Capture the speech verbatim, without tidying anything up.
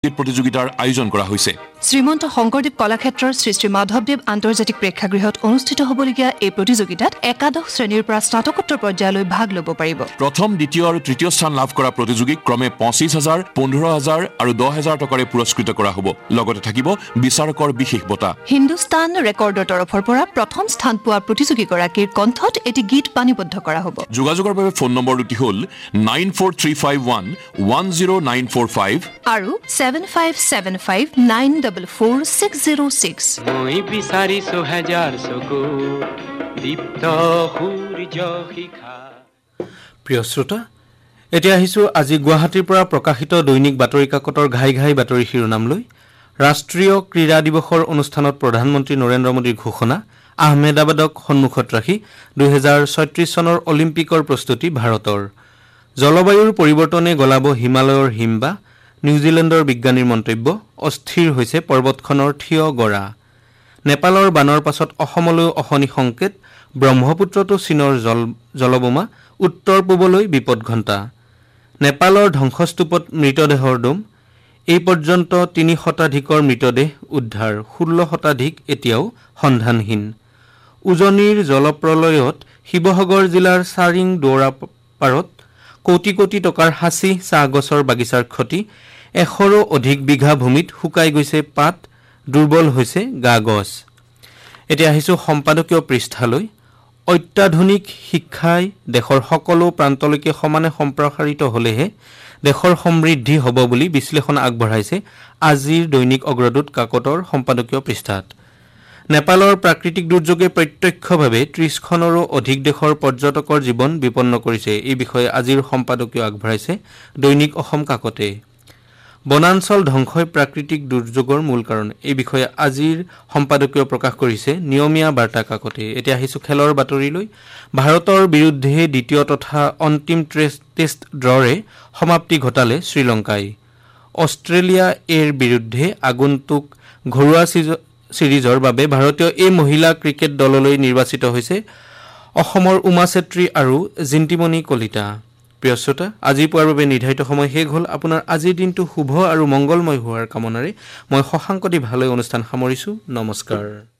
প্ৰতিযোগিতাৰ আয়োজন কৰা হৈছে। শ্ৰীমন্ত শংকৰদেৱ কলাক্ষেত্ৰৰ শ্ৰী শ্ৰী মাধৱদেৱ আন্তৰ্জাতিক প্ৰেক্ষাগৃহত অনুষ্ঠিত হ'বলগীয়া এই প্ৰতিযোগিতাত একাদশ শ্ৰেণীৰ পৰা স্নাতকোত্তৰ পৰ্যায়লৈ ভাগ ল'ব পাৰিব। প্ৰথম দ্বিতীয় আৰু তৃতীয় স্থান লাভ কৰা প্ৰতিযোগীক ক্ৰমে পঁচিছ হাজাৰ পোন্ধৰ হাজাৰ আৰু দহ হাজাৰ টকাৰে পুৰস্কৃত কৰা হ'ব। লগতে থাকিব বিচাৰকৰ বিশেষ বঁটা। হিন্দুস্তান ৰেকৰ্ডৰ তৰফৰ পৰা প্ৰথম স্থান পোৱা প্ৰতিযোগীগৰাকীৰ কণ্ঠত এটি গীত বাণীবদ্ধ কৰা হ'ব। যোগাযোগৰ বাবে ফোন নম্বৰ দুটি হ'ল nine four three five one one zero' nine four five আৰু seven five seven five nine double four six zero' six. মই বিচাৰিছো হাজাৰ চকু দীপ্ত সূৰ্য শিখা। প্ৰিয় শ্ৰোতা, এতিয়া আহিছোঁ আজি গুৱাহাটীৰ পৰা প্ৰকাশিত দৈনিক বাতৰি কাকতৰ ঘাই ঘাই বাতৰি শিৰোনামলৈ। ৰাষ্ট্ৰীয় ক্ৰীড়া দিৱসৰ অনুষ্ঠানত প্ৰধানমন্ত্ৰী নৰেন্দ্ৰ মোদীৰ ঘোষণা, আহমেদাবাদক সন্মুখত ৰাখি দুহেজাৰ ছয়ত্ৰিছ চনৰ অলিম্পিকৰ প্ৰস্তুতি ভাৰতৰ। জলবায়ুৰ পৰিৱৰ্তনে গলাব হিমালয়ৰ হিমবাহ, নিউজিলেণ্ডৰ বিজ্ঞানীৰ মন্তব্য, অস্থিৰ হৈছে পৰ্বতখনৰ থিয় গৰা। নেপালৰ বানৰ পাছত অসমলৈ অশনি সংকেত, ব্ৰহ্মপুত্ৰতো চীনৰ জল জলবোমা, উত্তৰ পূবলৈ বিপদঘণ্টা। নেপালৰ ধ্বংসস্তূপত মৃতদেহৰ দম, এই পৰ্যন্ত তিনি শতাধিকৰ মৃতদেহ উদ্ধাৰ, ষোল্ল শতাধিক এতিয়াও সন্ধানহীন। উজনিৰ জলপ্ৰলয়ত শিৱসাগৰ জিলাৰ চাৰিং দৌৰাপাৰত কোটি কোটি টকাৰ সাঁচি চাহগছৰ বাগিচাৰ ক্ষতি, এশৰো অধিক বিঘা ভূমিত শুকাই গৈছে পাত, দুৰ্বল হৈছে গা গছ। এতিয়া আহিছোঁ সম্পাদকীয় পৃষ্ঠালৈ। অত্যাধুনিক শিক্ষাই দেশৰ সকলো প্ৰান্তলৈকে সমানে সম্প্ৰসাৰিত হ'লেহে দেশৰ সমৃদ্ধি হ'ব বুলি বিশ্লেষণ আগবঢ়াইছে আজিৰ দৈনিক অগ্ৰদূত কাকতৰ সম্পাদকীয় পৃষ্ঠাত। নেপালৰ প্ৰাকৃতিক দুৰ্যোগে প্ৰত্যক্ষভাৱে ত্ৰিছখনৰো অধিক দেশৰ পৰ্যটকৰ জীৱন বিপন্ন কৰিছে। এই বিষয়ে আজিৰ সম্পাদকীয় আগবঢ়াইছে দৈনিক অসম কাকতে। বনাঞ্চল ধ্বংসই প্ৰাকৃতিক দুৰ্যোগৰ মূল কাৰণ, এই বিষয়ে আজিৰ সম্পাদকীয় প্ৰকাশ কৰিছে নিয়মীয়া বাৰ্তা কাকতে। এতিয়া আহিছোঁ খেলৰ বাতৰিলৈ। ভাৰতৰ বিৰুদ্ধে দ্বিতীয় তথা অন্তিম টেষ্ট ড্ৰৰে সমাপ্তি ঘটালে শ্ৰীলংকাই। অষ্ট্ৰেলিয়া এৰ বিৰুদ্ধে আগন্তুক ঘৰুৱা ছিৰিজৰ বাবে ভাৰতীয় এই মহিলা ক্ৰিকেট দললৈ নিৰ্বাচিত হৈছে অসমৰ উমা চেত্ৰী আৰু জিন্তিমণি কলিতা। প্ৰিয় শ্ৰোতা, আজি পুৱাৰ বাবে নিৰ্ধাৰিত সময় শেষ হ'ল। আপোনাৰ আজিৰ দিনটো শুভ আৰু মংগলময় হোৱাৰ কামনাৰে মই শশাংক দি ভালৈ অনুষ্ঠান সামৰিছোঁ। নমস্কাৰ।